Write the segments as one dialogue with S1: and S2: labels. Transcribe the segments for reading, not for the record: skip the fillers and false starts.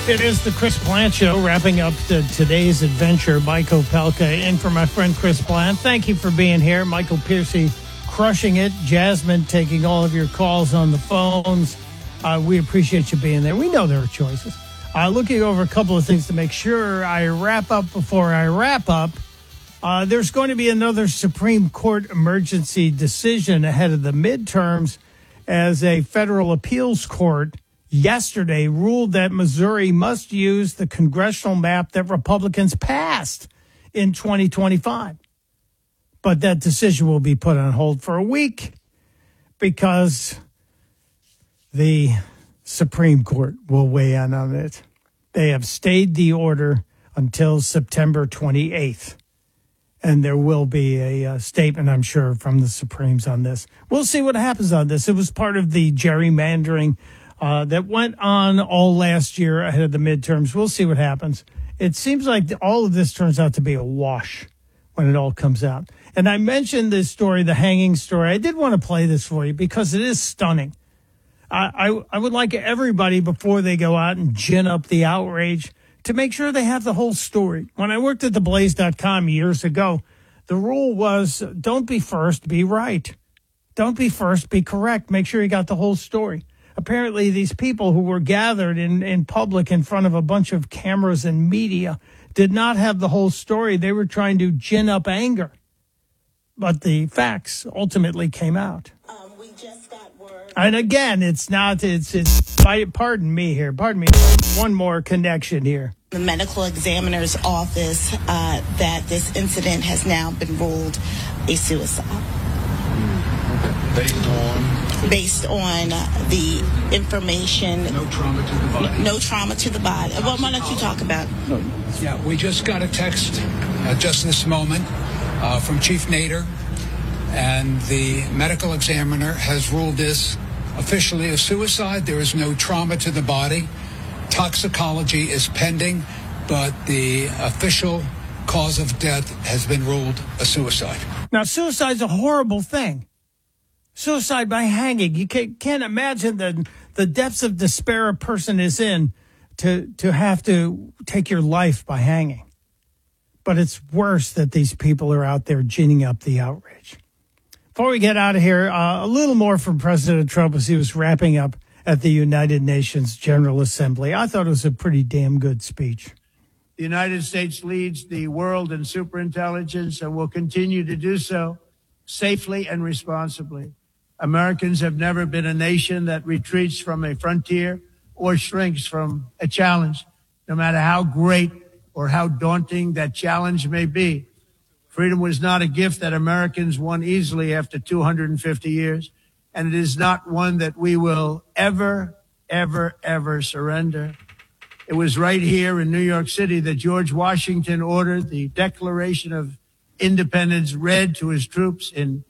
S1: It is the Chris Plante Show, wrapping up today's adventure. Mike Opelka in for my friend Chris Plante. Thank you for being here. Michael Piercy crushing it. Jasmine taking all of your calls on the phones. We appreciate you being there. We know there are choices. Looking over a couple of things to make sure I wrap up before I wrap up. There's going to be another Supreme Court emergency decision ahead of the midterms as a federal appeals court yesterday ruled that Missouri must use the congressional map that Republicans passed in 2025. But that decision will be put on hold for a week because the Supreme Court will weigh in on it. They have stayed the order until September 28th. And there will be a statement, I'm sure, from the Supremes on this. We'll see what happens on this. It was part of the gerrymandering that went on all last year ahead of the midterms. We'll see what happens. It seems like all of this turns out to be a wash when it all comes out. And I mentioned this story, the hanging story. I did want to play this for you because it is stunning. I would like everybody, before they go out and gin up the outrage, to make sure they have the whole story. When I worked at theblaze.com years ago, the rule was don't be first, be right. Don't be first, be correct. Make sure you got the whole story. Apparently, these people who were gathered in public in front of a bunch of cameras and media did not have the whole story. They were trying to gin up anger. But the facts ultimately came out.
S2: We just got word.
S1: And again, pardon me here. Pardon me. One more connection here.
S2: The medical examiner's office that this incident has now been ruled a suicide. Based on the information.
S3: No trauma to the body.
S2: No trauma to the body. Well, why don't you talk about it?
S3: Yeah, we just got a text just this moment from Chief Nader, and the medical examiner has ruled this officially a suicide. There is no trauma to the body. Toxicology is pending, but the official cause of death has been ruled a suicide.
S1: Now, suicide's a horrible thing. Suicide by hanging. You can't imagine the depths of despair a person is in to have to take your life by hanging. But it's worse that these people are out there ginning up the outrage. Before we get out of here, a little more from President Trump as he was wrapping up at the United Nations General Assembly. I thought it was a pretty damn good speech.
S4: The United States leads the world in superintelligence and will continue to do so safely and responsibly. Americans have never been a nation that retreats from a frontier or shrinks from a challenge, no matter how great or how daunting that challenge may be. Freedom was not a gift that Americans won easily after 250 years, and it is not one that we will ever, ever, ever surrender. It was right here in New York City that George Washington ordered the Declaration of Independence read to his troops in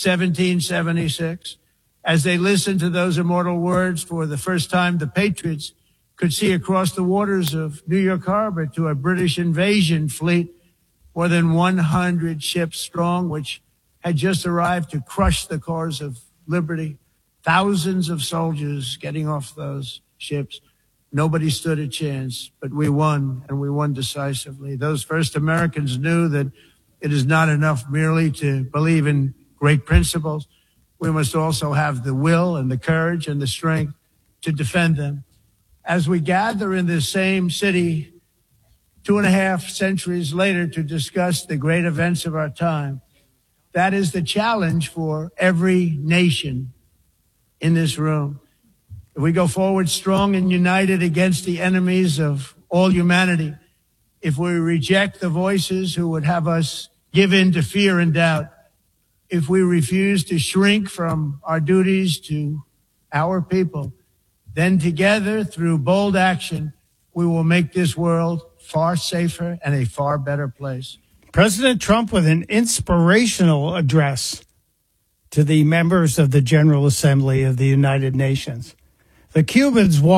S4: 1776. As they listened to those immortal words for the first time, the Patriots could see across the waters of New York Harbor to a British invasion fleet, more than 100 ships strong, which had just arrived to crush the cause of liberty. Thousands of soldiers getting off those ships. Nobody stood a chance, but we won, and we won decisively. Those first Americans knew that it is not enough merely to believe in great principles. We must also have the will and the courage and the strength to defend them. As we gather in this same city 2.5 centuries later to discuss the great events of our time, that is the challenge for every nation in this room. If we go forward strong and united against the enemies of all humanity, if we reject the voices who would have us give in to fear and doubt, if we refuse to shrink from our duties to our people, then together, through bold action, we will make this world far safer and a far better place.
S1: President Trump with an inspirational address to the members of the General Assembly of the United Nations. The Cubans